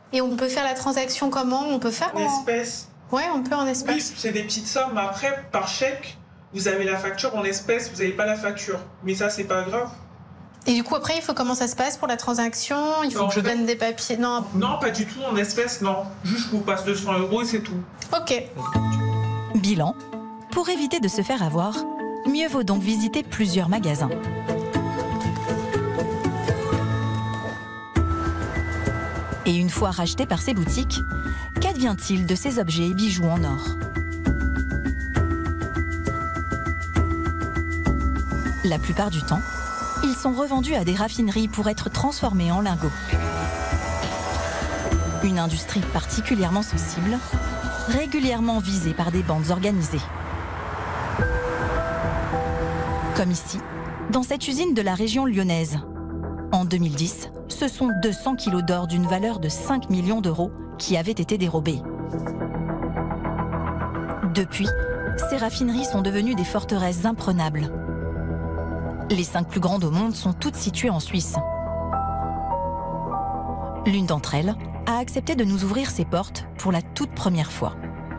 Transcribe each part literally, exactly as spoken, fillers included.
Et on peut faire la transaction comment? On peut faire En espèces. Ouais, on peut en Oui, espèces. c'est des petites sommes, mais après, par chèque, vous avez la facture en espèces, vous n'avez pas la facture. Mais ça, c'est pas grave. Et du coup, après, il faut comment ça se passe pour la transaction? Il faut Non, que je en fait- donne des papiers? Non. Non, pas du tout, en espèces, non. Juste, je vous passe deux cents euros et c'est tout. Ok. Bilan, pour éviter de se faire avoir, mieux vaut donc visiter plusieurs magasins. Et une fois rachetés par ces boutiques, qu'advient-il de ces objets et bijoux en or? La plupart du temps, ils sont revendus à des raffineries pour être transformés en lingots. Une industrie particulièrement sensible, régulièrement visée par des bandes organisées. Comme ici, dans cette usine de la région lyonnaise. En deux mille dix, ce sont deux cents kilos d'or d'une valeur de cinq millions d'euros qui avaient été dérobés. Depuis, ces raffineries sont devenues des forteresses imprenables. Les cinq plus grandes au monde sont toutes situées en Suisse. L'une d'entre elles a accepté de nous ouvrir ses portes pour la toute première fois.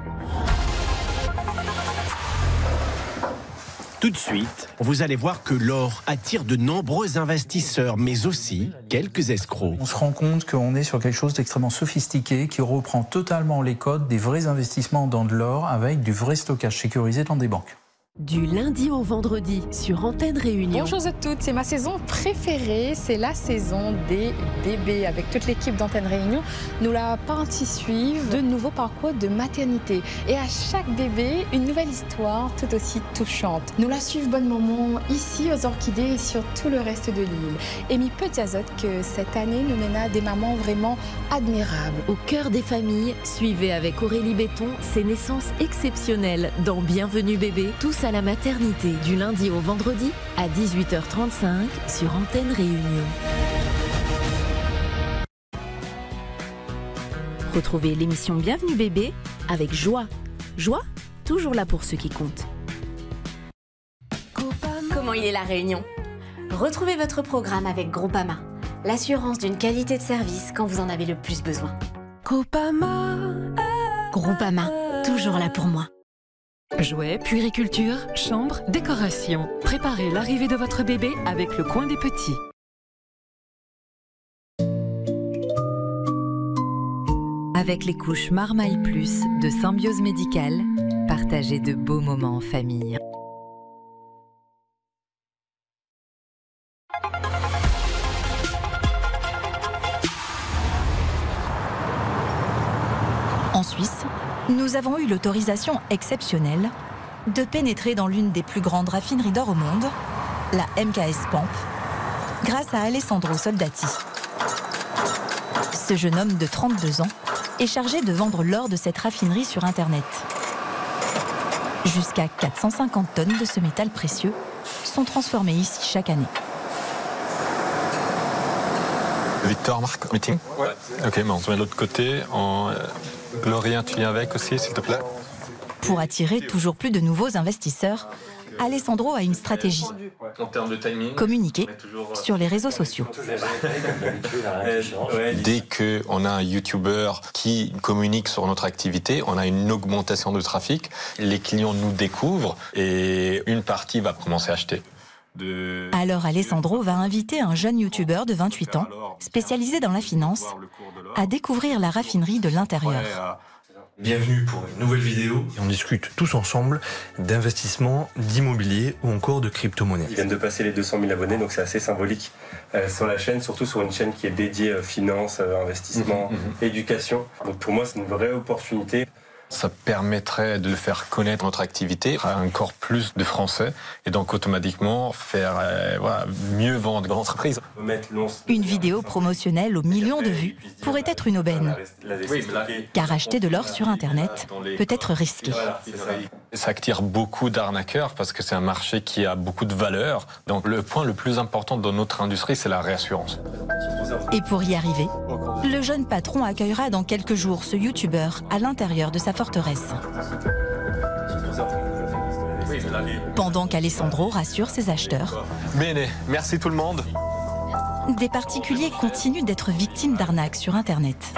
Tout de suite, vous allez voir que l'or attire de nombreux investisseurs, mais aussi quelques escrocs. On se rend compte qu'on est sur quelque chose d'extrêmement sophistiqué qui reprend totalement les codes des vrais investissements dans de l'or avec du vrai stockage sécurisé dans des banques. Du lundi au vendredi sur Antenne Réunion. Bonjour à toutes, c'est ma saison préférée, c'est la saison des bébés. Avec toute l'équipe d'Antenne Réunion, nous la partie suivre de nouveaux parcours de maternité. Et à chaque bébé, une nouvelle histoire tout aussi touchante. Nous la suivons bon moment ici aux Orchidées et sur tout le reste de l'île. Et mi peut azote que cette année nous mène des mamans vraiment admirables. Au cœur des familles, suivez avec Aurélie Béton ces naissances exceptionnelles dans Bienvenue bébé, tous à la maternité du lundi au vendredi à dix-huit heures trente-cinq sur Antenne Réunion. Retrouvez l'émission Bienvenue bébé avec Joie. Joie, toujours là pour ceux qui comptent. Comment il est la Réunion? Retrouvez votre programme avec Groupama, l'assurance d'une qualité de service quand vous en avez le plus besoin. Groupama. Groupama, toujours là pour moi. Jouets, puériculture, chambre, décoration. Préparez l'arrivée de votre bébé avec le coin des petits. Avec les couches Marmaille Plus de Symbiose Médicale, partagez de beaux moments en famille. En Suisse, nous avons eu l'autorisation exceptionnelle de pénétrer dans l'une des plus grandes raffineries d'or au monde, la M K S Pamp, grâce à Alessandro Soldati. Ce jeune homme de trente-deux ans est chargé de vendre l'or de cette raffinerie sur Internet. Jusqu'à quatre cent cinquante tonnes de ce métal précieux sont transformées ici chaque année. Victor, Marc, meeting? Ouais. Ok, mais on se met de l'autre côté. En... Glorien, tu viens avec aussi, s'il te plaît? Pour attirer toujours plus de nouveaux investisseurs, Alessandro a une stratégie. En termes de timing, communiquer sur les réseaux sociaux. Dès qu'on a un YouTuber qui communique sur notre activité, on a une augmentation de trafic. Les clients nous découvrent et une partie va commencer à acheter. De... Alors Alessandro va inviter un jeune youtubeur de vingt-huit ans, spécialisé dans la finance, à découvrir la raffinerie de l'intérieur. Bienvenue pour une nouvelle vidéo. Et on discute tous ensemble d'investissement, d'immobilier ou encore de crypto-monnaie. Ils viennent de passer les deux cent mille abonnés, donc c'est assez symbolique euh, sur la chaîne, surtout sur une chaîne qui est dédiée euh, finance, euh, investissement, mmh, mmh. éducation. Donc pour moi, c'est une vraie opportunité. Ça permettrait de faire connaître notre activité à encore plus de Français et donc automatiquement faire euh, voilà, mieux vendre l'entreprise. Une vidéo promotionnelle aux millions de vues pourrait être une aubaine. Car acheter de l'or sur Internet peut être risqué. Ça attire beaucoup d'arnaqueurs parce que c'est un marché qui a beaucoup de valeur. Donc le point le plus important dans notre industrie, c'est la réassurance. Et pour y arriver, le jeune patron accueillera dans quelques jours ce youtubeur à l'intérieur de sa forteresse. Pendant qu'Alessandro rassure ses acheteurs. Bene, merci tout le monde. Des particuliers continuent d'être victimes d'arnaques sur Internet.